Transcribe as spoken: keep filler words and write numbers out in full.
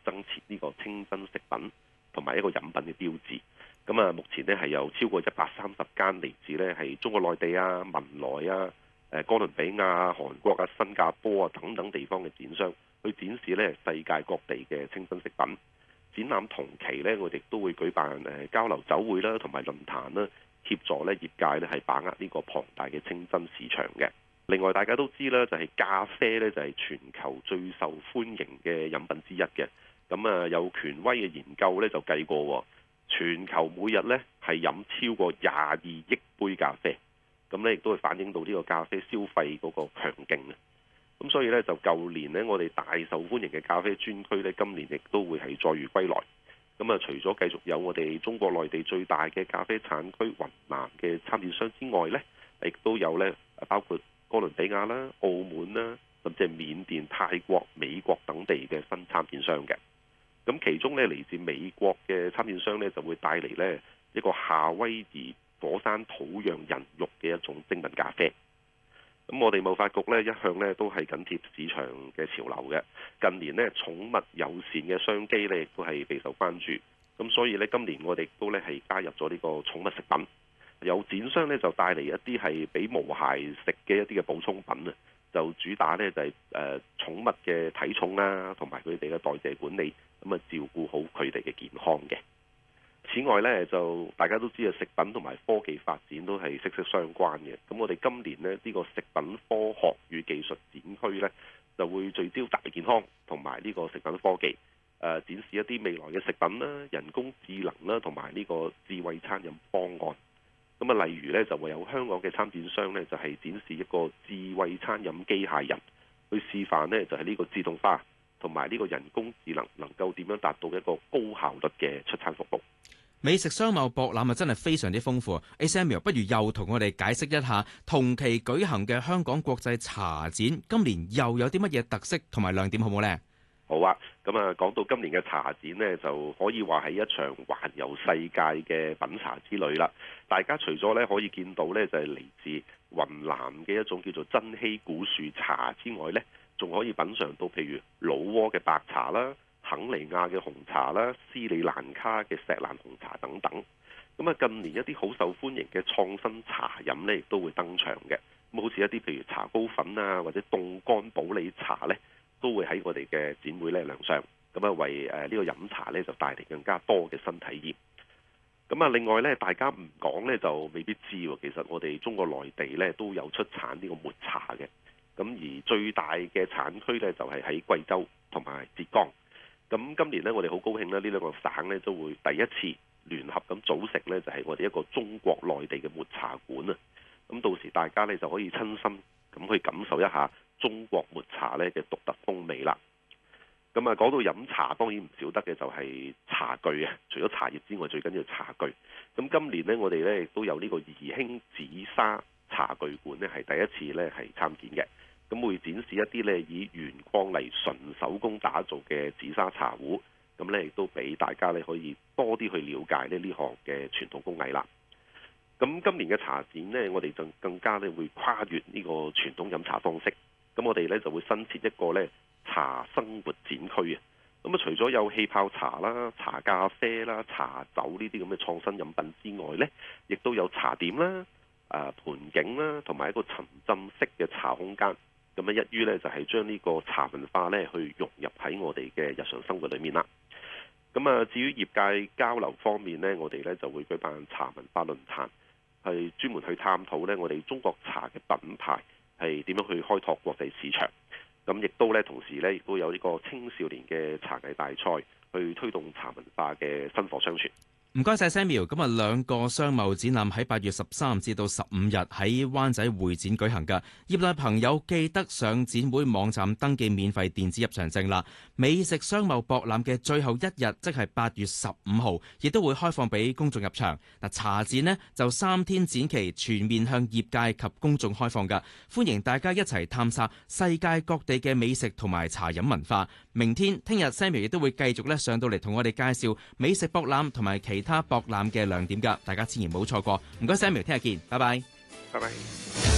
增設呢個清真食品同埋一個飲品嘅標誌。咁啊，目前呢係有超過一百三十間嚟自呢係中國內地啊、文萊啊、誒哥倫比亞、韓國啊、新加坡啊等等地方嘅展商去展示呢世界各地嘅清真食品。展覽同期呢，我哋都會舉辦誒交流酒會啦，同埋論壇啦，協助呢業界呢係把握呢個龐大嘅清真市場嘅。另外大家都知啦，就係咖啡呢，就係全球最受歡迎嘅飲品之一嘅。咁啊，有權威嘅研究呢就計過，全球每日呢係飲超過廿二億杯咖啡。咁呢亦都係反映到呢個咖啡消費嗰個強勁啊。咁所以呢，就舊年呢，我哋大受歡迎嘅咖啡專區呢，今年亦都會係再遇歸來。咁啊，除咗繼續有我哋中國內地最大嘅咖啡產區雲南嘅參展商之外呢，亦都有呢包括哥倫比亞啦、澳門啦，甚至係緬甸、泰國、美國等地嘅新參展商嘅。咁其中呢，嚟自美國嘅參展商呢，就會帶嚟呢一個夏威夷火山土壤人肉嘅一種精品咖啡。咁我哋貿發局呢，一向呢都係緊貼市場嘅潮流嘅。近年呢，寵物友善嘅商機呢亦都係備受關注。咁所以呢，今年我哋都呢係加入咗呢個寵物食品。有展商呢就帶嚟一啲係俾毛孩食嘅一啲嘅補充品啊，就主打呢就係誒寵物嘅體重啦，同埋佢哋嘅代謝管理，咁啊照顧好佢哋嘅健康嘅。此外呢，就大家都知啊，食品同埋科技發展都係息息相關嘅。咁我哋今年呢，呢、呢個食品科學與技術展區呢，就會聚焦大健康同埋呢個食品科技，誒、呃、展示一啲未來嘅食品啦、人工智能啦，同埋呢個智慧餐飲方案。咁啊，例如呢，就會有香港嘅參展商呢，就係、是、展示一個智慧餐飲機械人，去示範呢，就係、是、呢個自動化同埋呢個人工智能能夠點樣達到一個高效率嘅出餐服務。 美食商貿博覽啊，真係非常之豐富。Samuel， 不如又同我哋解釋一下同期舉行嘅香港國際茶展，今年又有啲乜嘢特色同埋亮點，好唔好呢？ 好啊，咁啊，講到今年嘅茶展呢，就可以話係一場環遊世界嘅品茶之旅啦。大家除咗呢可以見到呢，就係嚟自雲南嘅一種叫做珍稀古樹茶之外呢，仲可以品嘗到譬如老撾嘅白茶啦、肯尼亞嘅紅茶啦、斯里蘭卡嘅錫蘭紅茶等等。咁啊，近年一啲好受歡迎嘅創新茶飲呢，亦都會登場嘅。咁好似一啲譬如茶膏粉啊，或者凍乾普洱茶呢，都會喺我哋嘅展會咧亮相。咁啊，為誒呢個飲茶呢，就帶嚟更加多嘅新體驗。咁啊，另外呢，大家唔講呢，就未必知喎。其實我哋中國內地呢，都有出產呢個抹茶嘅。咁而最大嘅產區呢，就係喺貴州同埋浙江。咁今年呢，我哋好高興呢，呢兩個省呢都會第一次聯合咁組成呢，就係我哋一個中國內地嘅抹茶館啊！咁到時大家呢就可以親身咁去感受一下中國抹茶呢嘅獨特風味啦。咁啊，講到飲茶，當然唔少得嘅就係茶具啊！除咗茶葉之外，最緊要茶具。咁今年呢，我哋呢亦都有呢個宜興紫砂茶具館呢，係第一次呢係參展嘅。咁會展示一啲咧以原礦泥純手工打造嘅紫砂茶壺，咁咧亦都俾大家咧可以多啲去了解咧呢項嘅傳統工藝啦。咁今年嘅茶展呢，我哋就更加咧會跨越呢個傳統飲茶方式。咁我哋咧就會新設一個咧茶生活展區啊。咁啊，除咗有氣泡茶啦、茶咖啡啦、茶酒呢啲咁嘅創新飲品之外咧，亦都有茶點啦、啊盤景啦，同埋一個沉浸式嘅茶空間。咁啊，一於咧就係將呢個茶文化咧去融入喺我哋嘅日常生活裏面啦。咁啊，至於業界交流方面呢，我哋咧就會舉辦茶文化論壇，係專門去探討咧我哋中國茶嘅品牌係點樣去開拓國際市場。咁亦都咧同時咧亦都有呢個青少年嘅茶藝大賽，去推動茶文化嘅薪火相傳。 唔該晒 Samuel， 咁啊兩個商貿展覽喺八月十三至到十五日喺灣仔會展舉行㗎，業內朋友記得上展會網站登記免費電子入場證啦。美食商貿博覽嘅最後一日，即係八月十五號，亦都會開放俾公眾入場。嗱，茶展呢就三天展期，全面向業界及公眾開放㗎，歡迎大家一齊探索世界各地嘅美食同埋茶飲文化。明天、聽日 Samuel 亦都會繼續咧上到嚟同我哋介紹美食博覽同埋其他博覽嘅亮點㗎，大家千祈唔好錯過。唔該 Samuel，聽日見，拜拜。 拜拜。